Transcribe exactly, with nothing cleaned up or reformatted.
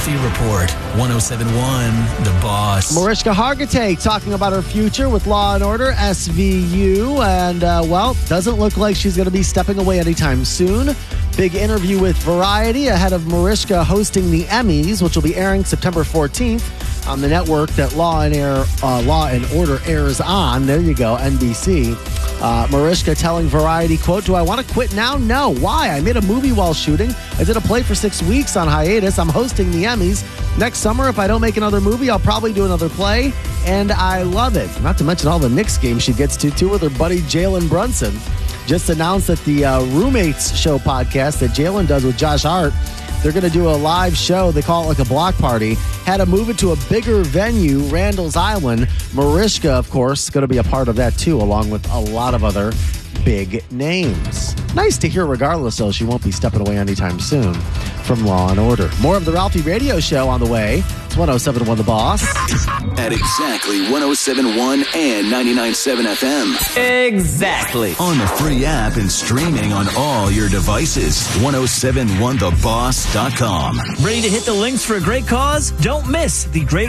Ralphie Report, one oh seven point one, The Boss. Mariska Hargitay talking about her future with Law and Order, S V U, and, uh, well, doesn't look like she's going to be stepping away anytime soon. Big interview with Variety ahead of Mariska hosting the Emmys, which will be airing September fourteenth on the network that Law and, Air, uh, Law and Order airs on. There you go, N B C. Uh, Mariska telling Variety, quote, "Do I want to quit now? No. Why? I made a movie while shooting. I did a play for six weeks on hiatus. I'm hosting the Emmys. Next summer, if I don't make another movie, I'll probably do another play. And I love it." Not to mention all the Knicks games she gets to, too, with her buddy Jalen Brunson. Just announced that the uh, Roommates Show podcast that Jalen does with Josh Hart, they're going to do a live show. They call it like a block party. Had to move it to a bigger venue, Randall's Island. Mariska, of course, going to be a part of that, too, along with a lot of other big names. Nice to hear, regardless, though, she won't be stepping away anytime soon from Law and Order. More of the Ralphie Radio Show on the way. It's one oh seven point one The Boss. At exactly one oh seven point one and ninety-nine point seven F M. Exactly. On the free app and streaming on all your devices. one oh seven point one the boss dot com. Ready to hit the links for a great cause? Don't miss the Greater